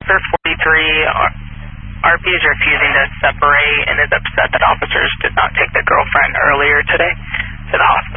For 43, RP is refusing to separate and is upset that officers did not take the girlfriend earlier today to the hospital.